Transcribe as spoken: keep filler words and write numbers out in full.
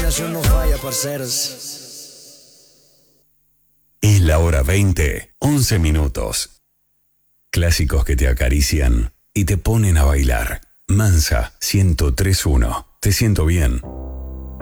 coordinación no falla, parceros. Es la hora veinte, once minutos. Clásicos que te acarician y te ponen a bailar. Mansa ciento tres punto uno. Te siento bien.